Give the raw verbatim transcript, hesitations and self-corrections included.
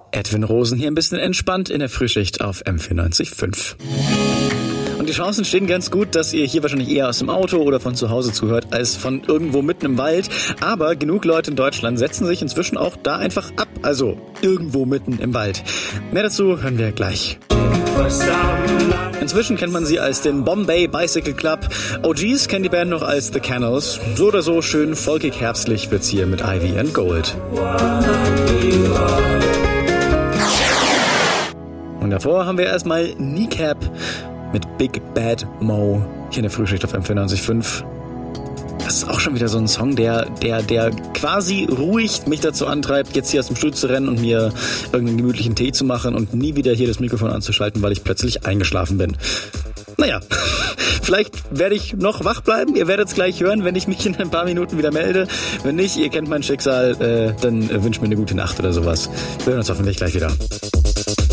Edwin Rosen hier ein bisschen entspannt in der Frühschicht auf M vierundneunzig Komma fünf. Und die Chancen stehen ganz gut, dass ihr hier wahrscheinlich eher aus dem Auto oder von zu Hause zuhört, als von irgendwo mitten im Wald. Aber genug Leute in Deutschland setzen sich inzwischen auch da einfach ab. Also irgendwo mitten im Wald. Mehr dazu hören wir gleich. Inzwischen kennt man sie als den Bombay Bicycle Club. O Gs kennen die Band noch als The Canals. So oder so schön folkig-herbstlich wird's hier mit Ivy and Gold. Und davor haben wir erstmal Kneecap mit Big Bad Mo hier in der Frühschicht auf M vierundneunzig Komma fünf. Das ist auch schon wieder so ein Song, der, der, der quasi ruhig mich dazu antreibt, jetzt hier aus dem Studio zu rennen und mir irgendeinen gemütlichen Tee zu machen und nie wieder hier das Mikrofon anzuschalten, weil ich plötzlich eingeschlafen bin. Naja, vielleicht werde ich noch wach bleiben. Ihr werdet es gleich hören, wenn ich mich in ein paar Minuten wieder melde. Wenn nicht, ihr kennt mein Schicksal, äh, dann äh, wünscht mir eine gute Nacht oder sowas. Wir hören uns hoffentlich gleich wieder.